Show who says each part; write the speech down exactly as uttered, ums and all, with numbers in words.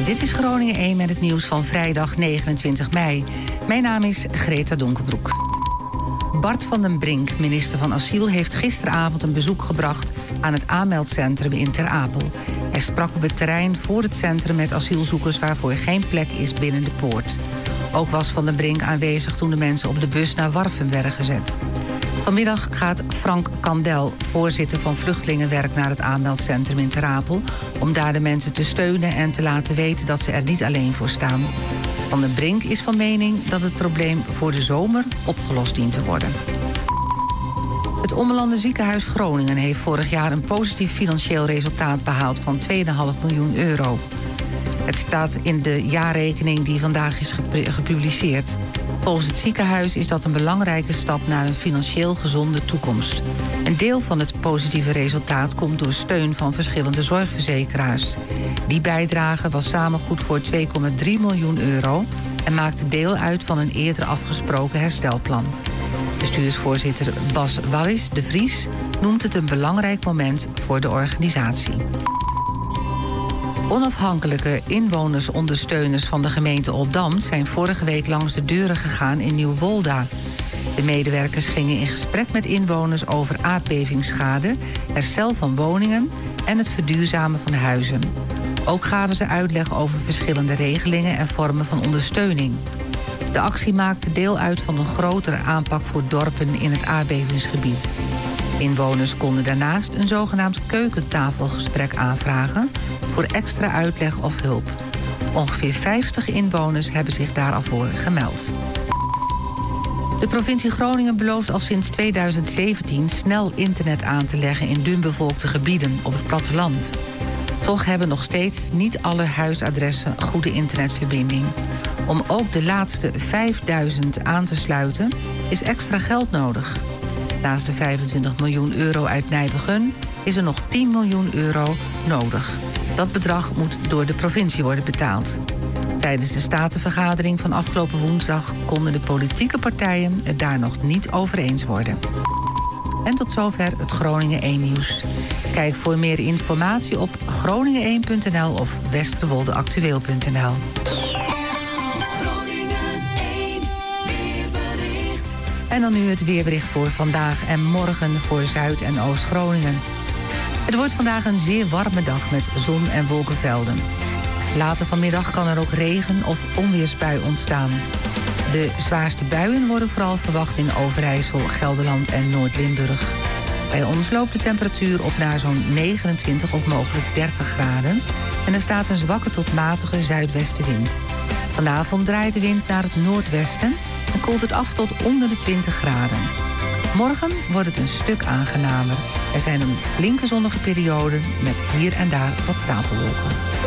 Speaker 1: Dit is Groningen één met het nieuws van vrijdag negenentwintig mei. Mijn naam is Greta Donkerbroek. Bart van den Brink, minister van Asiel, heeft gisteravond een bezoek gebracht aan het aanmeldcentrum in Ter Apel. Hij sprak op het terrein voor het centrum met asielzoekers waarvoor geen plek is binnen de poort. Ook was Van den Brink aanwezig toen de mensen op de bus naar Warffum werden gezet. Vanmiddag gaat Frank Kandel, voorzitter van Vluchtelingenwerk, naar het aanmeldcentrum in Ter Apel om daar de mensen te steunen en te laten weten dat ze er niet alleen voor staan. Van den Brink is van mening dat het probleem voor de zomer opgelost dient te worden. Het Ommelanden Ziekenhuis Groningen heeft vorig jaar een positief financieel resultaat behaald van twee komma vijf miljoen euro. Het staat in de jaarrekening die vandaag is gepubliceerd. Volgens het ziekenhuis is dat een belangrijke stap naar een financieel gezonde toekomst. Een deel van het positieve resultaat komt door steun van verschillende zorgverzekeraars. Die bijdrage was samen goed voor twee komma drie miljoen euro en maakte deel uit van een eerder afgesproken herstelplan. Bestuursvoorzitter Bas Wallis de Vries noemt het een belangrijk moment voor de organisatie. Onafhankelijke inwonersondersteuners van de gemeente Oldambt zijn vorige week langs de deuren gegaan in Nieuwolda. De medewerkers gingen in gesprek met inwoners over aardbevingsschade, herstel van woningen en het verduurzamen van huizen. Ook gaven ze uitleg over verschillende regelingen en vormen van ondersteuning. De actie maakte deel uit van een grotere aanpak voor dorpen in het aardbevingsgebied. Inwoners konden daarnaast een zogenaamd keukentafelgesprek aanvragen voor extra uitleg of hulp. Ongeveer vijftig inwoners hebben zich daarvoor gemeld. De provincie Groningen belooft al sinds tweeduizend zeventien snel internet aan te leggen in dunbevolkte gebieden op het platteland. Toch hebben nog steeds niet alle huisadressen een goede internetverbinding. Om ook de laatste vijfduizend aan te sluiten is extra geld nodig. Naast de vijfentwintig miljoen euro uit Nijbegun is er nog tien miljoen euro nodig. Dat bedrag moet door de provincie worden betaald. Tijdens de statenvergadering van afgelopen woensdag konden de politieke partijen het daar nog niet over eens worden. En tot zover het Groningen één nieuws. Kijk voor meer informatie op groningen één punt n l of westerwoldeactueel punt n l. En dan nu het weerbericht voor vandaag en morgen voor Zuid- en Oost-Groningen. Het wordt vandaag een zeer warme dag met zon- en wolkenvelden. Later vanmiddag kan er ook regen- of onweersbui ontstaan. De zwaarste buien worden vooral verwacht in Overijssel, Gelderland en Noord-Limburg. Bij ons loopt de temperatuur op naar zo'n negenentwintig of mogelijk dertig graden. En er staat een zwakke tot matige zuidwestenwind. Vanavond draait de wind naar het noordwesten en koelt het af tot onder de twintig graden. Morgen wordt het een stuk aangenamer. Er zijn een flinke zonnige periode met hier en daar wat stapelwolken.